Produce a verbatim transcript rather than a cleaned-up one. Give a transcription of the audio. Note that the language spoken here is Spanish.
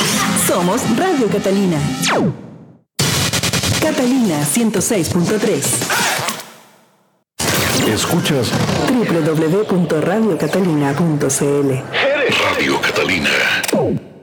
Somos Radio Catalina. Catalina ciento seis punto tres. Escuchas doble u doble u doble u punto radio catalina punto c l. Radio Catalina.